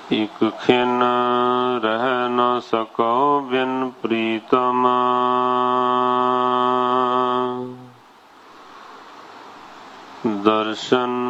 इक खिन रह न सको बिन प्रीतम। दर्शन